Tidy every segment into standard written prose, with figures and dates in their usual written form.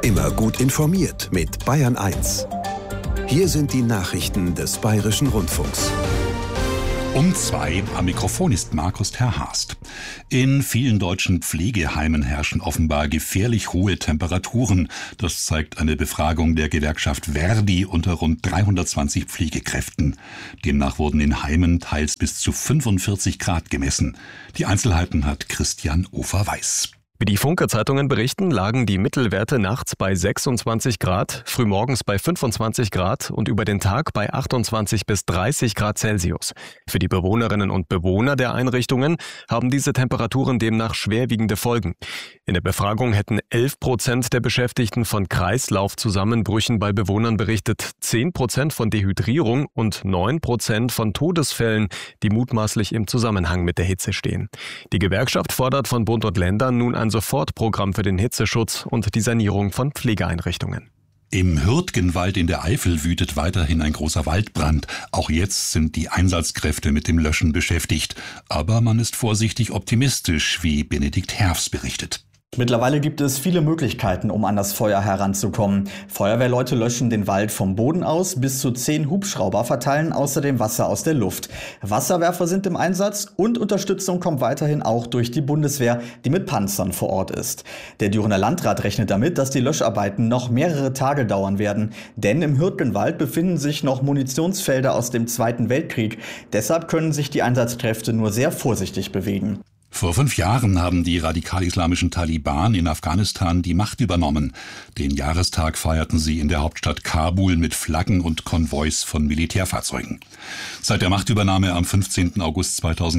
Immer gut informiert mit Bayern 1. Hier sind die Nachrichten des Bayerischen Rundfunks. Um 2 am Mikrofon ist Markus Terhorst. In vielen deutschen Pflegeheimen herrschen offenbar gefährlich hohe Temperaturen. Das zeigt eine Befragung der Gewerkschaft Verdi unter rund 320 Pflegekräften. Demnach wurden in Heimen teils bis zu 45 Grad gemessen. Die Einzelheiten hat Christian Ofer-Weiß. Wie die Funke-Zeitungen berichten, lagen die Mittelwerte nachts bei 26 Grad, frühmorgens bei 25 Grad und über den Tag bei 28 bis 30 Grad Celsius. Für die Bewohnerinnen und Bewohner der Einrichtungen haben diese Temperaturen demnach schwerwiegende Folgen. In der Befragung hätten 11% der Beschäftigten von Kreislaufzusammenbrüchen bei Bewohnern berichtet, 10% von Dehydrierung und 9% von Todesfällen, die mutmaßlich im Zusammenhang mit der Hitze stehen. Die Gewerkschaft fordert von Bund und Ländern nun ein Sofortprogramm für den Hitzeschutz und die Sanierung von Pflegeeinrichtungen. Im Hürtgenwald in der Eifel wütet weiterhin ein großer Waldbrand. Auch jetzt sind die Einsatzkräfte mit dem Löschen beschäftigt. Aber man ist vorsichtig optimistisch, wie Benedikt Herfs berichtet. Mittlerweile gibt es viele Möglichkeiten, um an das Feuer heranzukommen. Feuerwehrleute löschen den Wald vom Boden aus, bis zu 10 Hubschrauber verteilen außerdem Wasser aus der Luft. Wasserwerfer sind im Einsatz und Unterstützung kommt weiterhin auch durch die Bundeswehr, die mit Panzern vor Ort ist. Der Dürener Landrat rechnet damit, dass die Löscharbeiten noch mehrere Tage dauern werden. Denn im Hürtgenwald befinden sich noch Munitionsfelder aus dem Zweiten Weltkrieg. Deshalb können sich die Einsatzkräfte nur sehr vorsichtig bewegen. Vor 5 Jahren haben die radikal-islamischen Taliban in Afghanistan die Macht übernommen. Den Jahrestag feierten sie in der Hauptstadt Kabul mit Flaggen und Konvois von Militärfahrzeugen. Seit der Machtübernahme am 15. August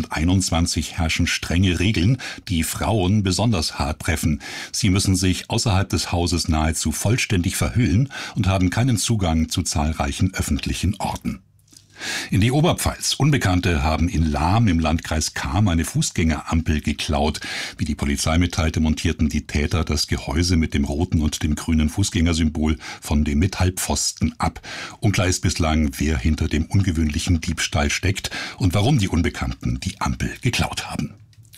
2021 herrschen strenge Regeln, die Frauen besonders hart treffen. Sie müssen sich außerhalb des Hauses nahezu vollständig verhüllen und haben keinen Zugang zu zahlreichen öffentlichen Orten. In die Oberpfalz. Unbekannte haben in Lahm im Landkreis Cham eine Fußgängerampel geklaut. Wie die Polizei mitteilte, montierten die Täter das Gehäuse mit dem roten und dem grünen Fußgängersymbol von dem Metallpfosten ab. Unklar ist bislang, wer hinter dem ungewöhnlichen Diebstahl steckt und warum die Unbekannten die Ampel geklaut haben.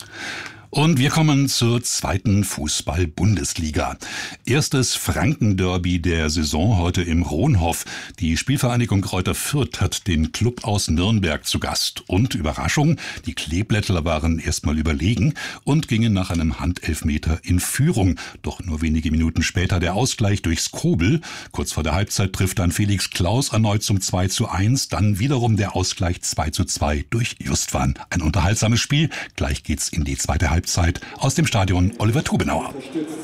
Und wir kommen zur 2. Fußball-Bundesliga. Erstes Franken-Derby der Saison heute im Ronhof. Die Spielvereinigung Greuther Fürth hat den Club aus Nürnberg zu Gast. Und Überraschung, die Kleeblättler waren erstmal überlegen und gingen nach einem Handelfmeter in Führung. Doch nur wenige Minuten später der Ausgleich durch Skobel. Kurz vor der Halbzeit trifft dann Felix Klaus erneut zum 2:1. Dann wiederum der Ausgleich 2:2 durch Justwan. Ein unterhaltsames Spiel. Gleich geht's in die zweite Halbzeit aus dem Stadion Oliver Tubenauer.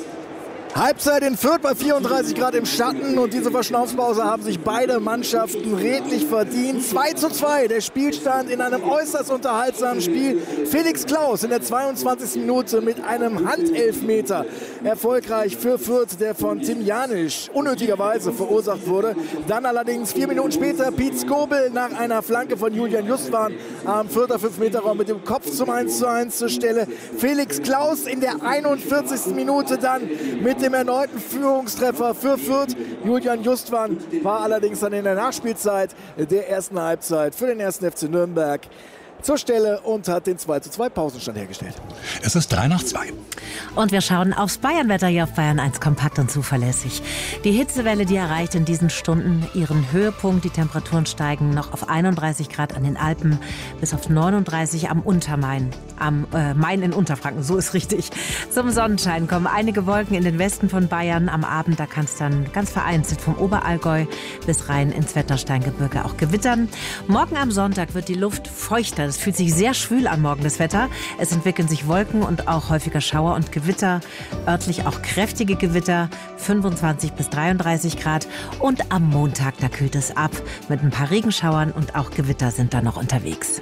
Halbzeit in Fürth bei 34 Grad im Schatten und diese Verschnaufspause haben sich beide Mannschaften redlich verdient. 2:2, der Spielstand in einem äußerst unterhaltsamen Spiel. Felix Klaus in der 22. Minute mit einem Handelfmeter. Erfolgreich für Fürth, der von Tim Janisch unnötigerweise verursacht wurde. Dann allerdings 4 Minuten später Piet Skobel nach einer Flanke von Julian Justwan am Fürther 5-Meter-Raum mit dem Kopf zum 1:1 zur Stelle. Felix Klaus in der 41. Minute dann mit dem erneuten Führungstreffer für Fürth. Julian Justwan war allerdings dann in der Nachspielzeit der ersten Halbzeit für den 1. FC Nürnberg zur Stelle und hat den 2:2 Pausenstand hergestellt. Es ist 3:2. Und wir schauen aufs Bayernwetter hier auf Bayern 1 kompakt und zuverlässig. Die Hitzewelle, die erreicht in diesen Stunden ihren Höhepunkt. Die Temperaturen steigen noch auf 31 Grad an den Alpen bis auf 39 am Untermain. Am Main in Unterfranken, so ist richtig. Zum Sonnenschein kommen einige Wolken in den Westen von Bayern. Am Abend, da kann es dann ganz vereinzelt vom Oberallgäu bis rein ins Wettersteingebirge auch gewittern. Morgen am Sonntag wird die Luft feuchter. Es fühlt sich sehr schwül an morgen, das Wetter. Es entwickeln sich Wolken und auch häufiger Schauer und Gewitter. Örtlich auch kräftige Gewitter, 25 bis 33 Grad. Und am Montag, da kühlt es ab. Mit ein paar Regenschauern und auch Gewitter sind da noch unterwegs.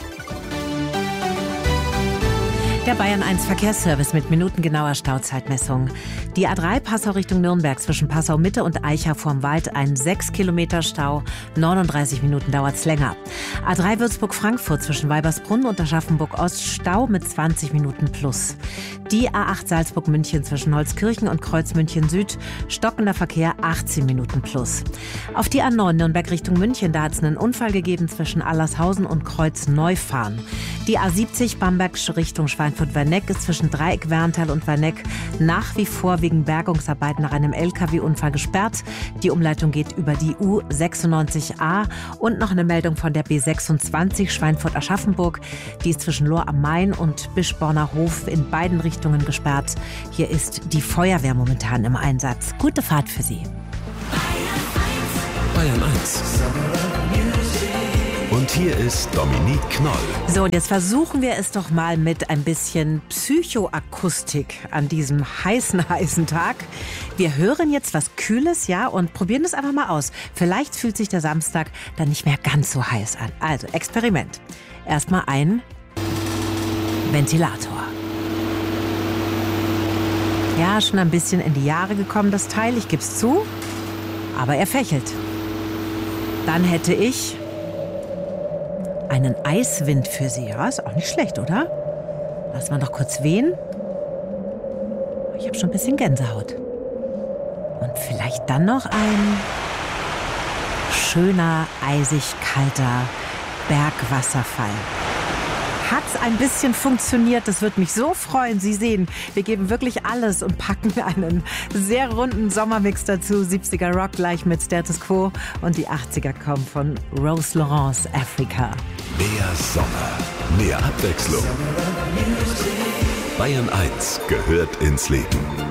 Der Bayern 1 Verkehrsservice mit minutengenauer Stauzeitmessung. Die A3 Passau Richtung Nürnberg zwischen Passau Mitte und Eicha vorm Wald ein 6 Kilometer Stau. 39 Minuten dauert's länger. A3 Würzburg-Frankfurt zwischen Weibersbrunn und Aschaffenburg Ost Stau mit 20 Minuten plus. Die A8 Salzburg-München zwischen Holzkirchen und Kreuz München Süd stockender Verkehr 18 Minuten plus. Auf die A9 Nürnberg Richtung München, da hat es einen Unfall gegeben zwischen Allershausen und Kreuz Neufahren. Die A70 Bamberg Richtung Schweinfurt Schweinfurt-Werneck ist zwischen Dreieck-Werntal und Werneck nach wie vor wegen Bergungsarbeiten nach einem LKW-Unfall gesperrt. Die Umleitung geht über die U96a und noch eine Meldung von der B26 Schweinfurt-Aschaffenburg. Die ist zwischen Lohr am Main und Bischborner Hof in beiden Richtungen gesperrt. Hier ist die Feuerwehr momentan im Einsatz. Gute Fahrt für Sie. Bayern 1. Und hier ist Dominique Knoll. So, und jetzt versuchen wir es doch mal mit ein bisschen Psychoakustik an diesem heißen Tag. Wir hören jetzt was Kühles, ja, und probieren es einfach mal aus. Vielleicht fühlt sich der Samstag dann nicht mehr ganz so heiß an. Also, Experiment. Erstmal ein Ventilator. Ja, schon ein bisschen in die Jahre gekommen, das Teil, ich geb's zu. Aber er fächelt. Dann hätte ich einen Eiswind für Sie. Ja, ist auch nicht schlecht, oder? Lass mal noch kurz wehen. Ich habe schon ein bisschen Gänsehaut. Und vielleicht dann noch ein schöner, eisig kalter Bergwasserfall. Hat's ein bisschen funktioniert, das würde mich so freuen. Sie sehen, wir geben wirklich alles und packen einen sehr runden Sommermix dazu. 70er Rock gleich mit Status Quo und die 80er kommen von Rose Laurence, Africa. Mehr Sommer, mehr Abwechslung. Bayern 1 gehört ins Leben.